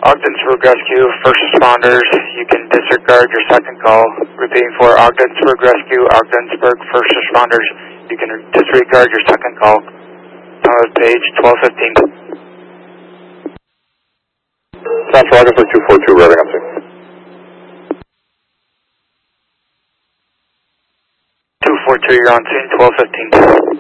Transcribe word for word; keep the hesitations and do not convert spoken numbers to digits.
Ogdensburg Rescue, first responders, you can disregard your second call. Repeating for Ogdensburg Rescue, Ogdensburg, first responders, you can disregard your second call. Time of page twelve fifteen. Central Ogdensburg two four two, routing on scene. two four two, you're on scene, twelve fifteen.